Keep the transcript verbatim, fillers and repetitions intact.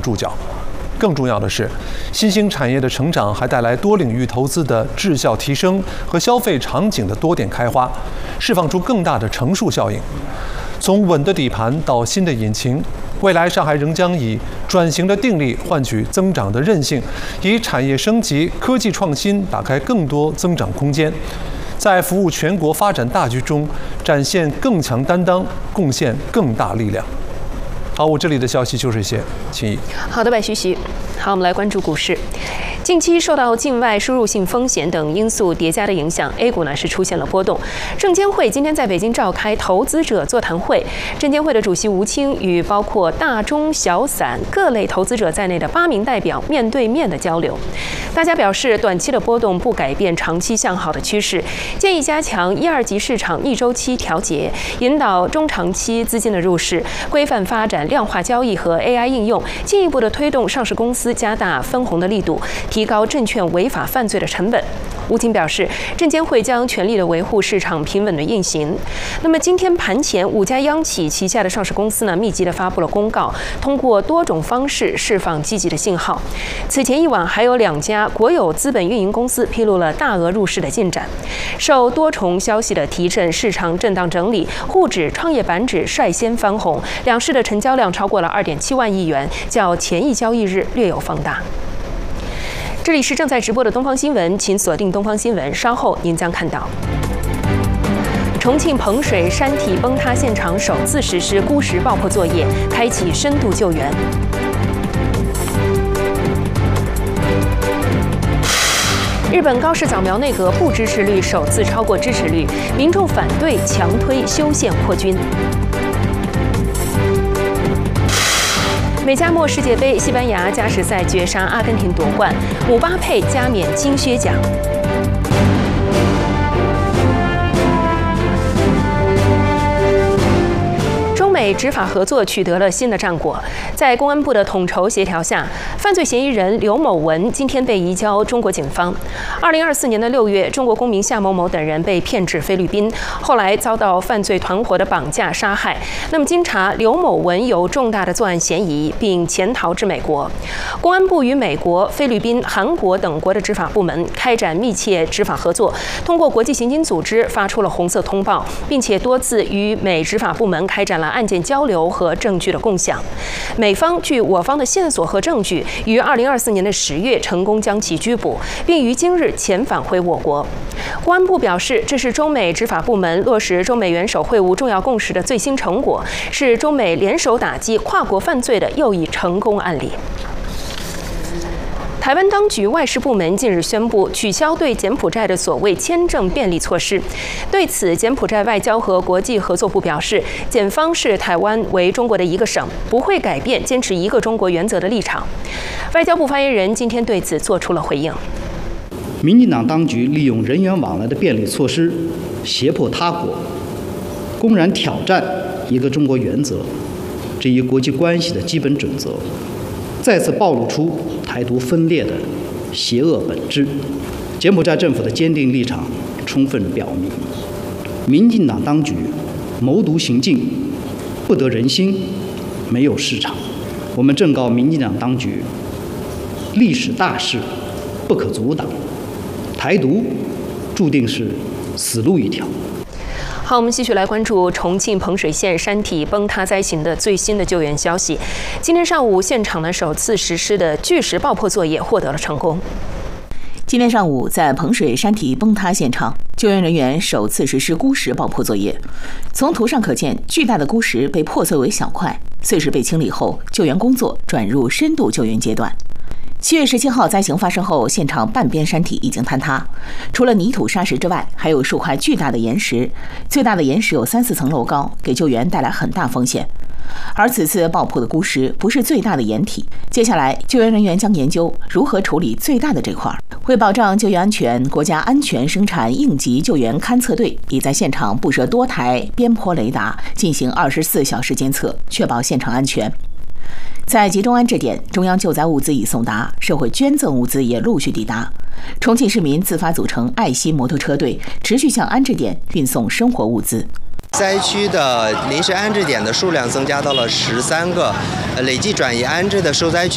注脚。更重要的是，新兴产业的成长还带来多领域投资的质效提升和消费场景的多点开花，释放出更大的乘数效应。从稳的底盘到新的引擎，未来上海仍将以转型的定力换取增长的韧性，以产业升级、科技创新打开更多增长空间，在服务全国发展大局中展现更强担当，贡献更大力量。好，我这里的消息就这些，请怡。 好的，白徐徐。好，我们来关注股市。近期受到境外输入性风险等因素叠加的影响 ，A 股呢是出现了波动。证监会今天在北京召开投资者座谈会，证监会的主席吴清与包括大中小散各类投资者在内的八名代表面对面的交流。大家表示，短期的波动不改变长期向好的趋势，建议加强一二级市场逆周期调节，引导中长期资金的入市，规范发展量化交易和 A I 应用，进一步的推动上市公司加大分红的力度，提高证券违法犯罪的成本。吴清表示，证监会将全力的维护市场平稳的运行。那么今天盘前，五家央企旗下的上市公司呢，密集的发布了公告，通过多种方式释放积极的信号。此前一晚，还有两家国有资本运营公司披露了大额入市的进展。受多重消息的提振，市场震荡整理，沪指、创业板指率先翻红，两市的成交量超过了二点七万亿元，较前一交易日略有放大。这里是正在直播的东方新闻，请锁定东方新闻，稍后您将看到重庆彭水山体崩塌现场首次实施估时爆破作业，开启深度救援。日本高市早苗内阁不支持率首次超过支持率，民众反对强推修宪扩军。美加墨世界杯，西班牙加时赛绝杀阿根廷夺冠，姆巴佩加冕金靴奖。中美执法合作取得了新的战果，在公安部的统筹协调下，犯罪嫌疑人刘某文今天被移交中国警方。二零二四年的六月，中国公民夏某某等人被骗至菲律宾，后来遭到犯罪团伙的绑架杀害。那么经查，刘某文有重大的作案嫌疑，并潜逃至美国。公安部与美国、菲律宾、韩国等国的执法部门开展密切执法合作，通过国际刑警组织发出了红色通报，并且多次与美执法部门开展了案件交流和证据的共享。美方据我方的线索和证据，于二零二四年的十月成功将其拘捕，并于今日遣返回我国。公安部表示，这是中美执法部门落实中美元首会晤重要共识的最新成果，是中美联手打击跨国犯罪的又一成功案例。台湾当局外事部门近日宣布取消对柬埔寨的所谓签证便利措施。对此，柬埔寨外交和国际合作部表示，检方视台湾为中国的一个省，不会改变坚持一个中国原则的立场。外交部发言人今天对此做出了回应。 民进党当局利用人员往来的便利措施，胁迫他国，公然挑战一个中国原则这一国际关系的基本准则，再次暴露出台独分裂的邪恶本质。柬埔寨政府的坚定立场充分表明，民进党当局谋独行径，不得人心，没有市场。我们正告民进党当局，历史大势不可阻挡，台独注定是死路一条。 好，我们继续来关注重庆彭水县山体崩塌灾情的最新的救援消息。今天上午，现场呢首次实施的巨石爆破作业获得了成功。 今天上午，在彭水山体崩塌现场，救援人员首次实施估石爆破作业。从图上可见，巨大的估石被破碎为小块，碎石被清理后，救援工作转入深度救援阶段。七月十七号灾情发生后，现场半边山体已经坍塌，除了泥土沙石之外，还有数块巨大的岩石，最大的岩石有三四层楼高，给救援带来很大风险。而此次爆破的估石不是最大的岩体，接下来救援人员将研究如何处理最大的这块。为保障救援安全，国家安全生产应急救援勘测队已在现场布设多台边坡雷达，进行二十四小时监测，确保现场安全。在集中安置点，中央救灾物资已送达，社会捐赠物资也陆续抵达。重庆市民自发组成爱心摩托车队，持续向安置点运送生活物资。 灾区的临时安置点的数量增加到了十三个，累计转移安置的受灾区